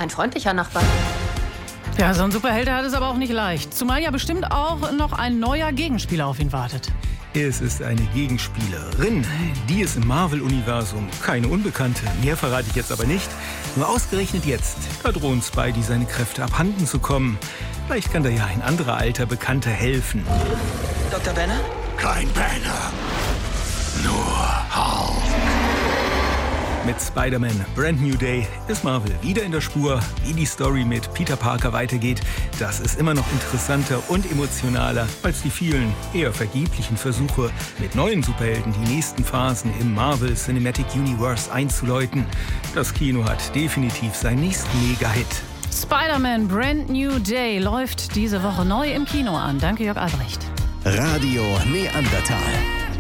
Ein freundlicher Nachbar. Ja, so ein Superheld hat es aber auch nicht leicht. Zumal ja bestimmt auch noch ein neuer Gegenspieler auf ihn wartet. Es ist eine Gegenspielerin, die ist im Marvel-Universum keine Unbekannte. Mehr verrate ich jetzt aber nicht. Nur ausgerechnet jetzt, da drohen Spidey seine Kräfte abhanden zu kommen. Vielleicht kann da ja ein anderer alter Bekannter helfen. Dr. Banner? Kein Banner. Nur Hulk. Mit Spider-Man Brand New Day ist Marvel wieder in der Spur. Wie die Story mit Peter Parker weitergeht, das ist immer noch interessanter und emotionaler als die vielen, eher vergeblichen Versuche, mit neuen Superhelden die nächsten Phasen im Marvel Cinematic Universe einzuläuten. Das Kino hat definitiv seinen nächsten Mega-Hit. Spider-Man Brand New Day läuft diese Woche neu im Kino an. Danke, Jörg Albrecht. Radio Neandertal.